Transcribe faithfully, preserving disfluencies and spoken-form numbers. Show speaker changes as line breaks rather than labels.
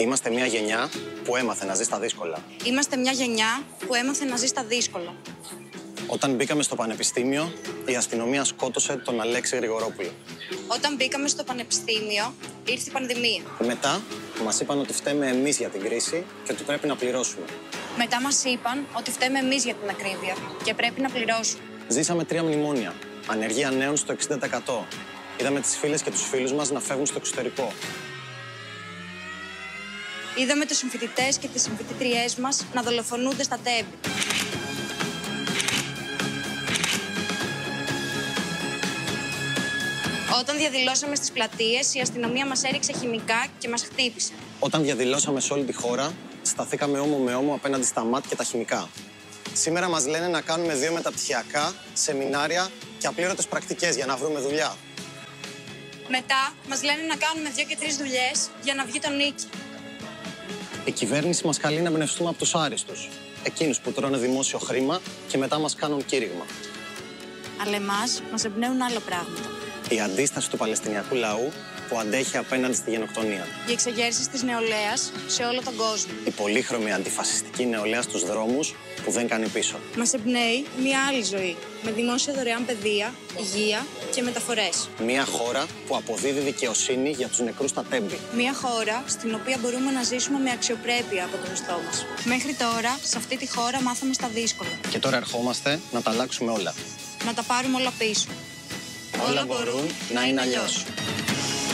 Είμαστε μια γενιά που έμαθε να ζει στα δύσκολα.
Είμαστε μια γενιά που έμαθε να ζει στα δύσκολα.
Όταν μπήκαμε στο πανεπιστήμιο, η αστυνομία σκότωσε τον Αλέξη Γρηγορόπουλο.
Όταν μπήκαμε στο πανεπιστήμιο, ήρθε η πανδημία.
Μετά, μας είπαν ότι φταίμε εμείς για την κρίση και ότι πρέπει να πληρώσουμε.
Μετά μας είπαν ότι φταίμε εμείς για την ακρίβεια και πρέπει να πληρώσουμε.
Ζήσαμε τρία μνημόνια. Ανεργία νέων στο εξήντα τοις εκατό. Είδαμε τις φίλες και τους φίλους μας να φεύγουν στο εξωτερικό.
Είδαμε τους συμφοιτητές και τις συμφοιτήτριές μας να δολοφονούνται στα τέμπη. Όταν διαδηλώσαμε στις πλατείες, η αστυνομία μας έριξε χημικά και μας χτύπησε.
Όταν διαδηλώσαμε σε όλη τη χώρα, σταθήκαμε ώμο με ώμο απέναντι στα ΜΑΤ και τα χημικά. Σήμερα μας λένε να κάνουμε δύο μεταπτυχιακά, σεμινάρια και απλήρωτες πρακτικές για να βρούμε δουλειά.
Μετά μας λένε να κάνουμε δύο και τρεις δουλειές για να βγει το νίκη.
Η κυβέρνηση μας καλεί να εμπνευστούμε από τους άριστους. Εκείνους που τρώνε δημόσιο χρήμα και μετά μας κάνουν κήρυγμα.
Αλλά εμάς μας εμπνέουν άλλα πράγματα.
Η αντίσταση του Παλαιστινιακού λαού που αντέχει απέναντι στη γενοκτονία.
Οι εξεγέρσεις της νεολαίας σε όλο τον κόσμο.
Η πολύχρωμη αντιφασιστική νεολαία στους δρόμους που δεν κάνει πίσω.
Μας εμπνέει μια άλλη ζωή, με δημόσια δωρεάν παιδεία, υγεία και μεταφορές.
Μια χώρα που αποδίδει δικαιοσύνη για τους νεκρούς στα τέμπη.
Μια χώρα στην οποία μπορούμε να ζήσουμε με αξιοπρέπεια από το μισθό μας. Μέχρι τώρα, σε αυτή τη χώρα μάθαμε στα δύσκολα.
Και τώρα ερχόμαστε να τα αλλάξουμε όλα.
Να τα πάρουμε όλα πίσω.
Όλα μπορούν να είναι αλλιώς.